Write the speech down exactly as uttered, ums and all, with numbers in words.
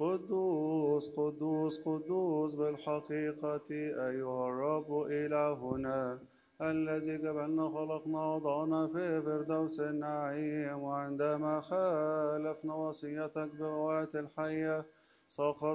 قدوس قدوس قدوس بالحقيقة أيها الرب إلهنا الذي قبلنا خلقنا وضعنا في فردوس النعيم، وعندما خالفنا وصيتك بغواية الحية سقط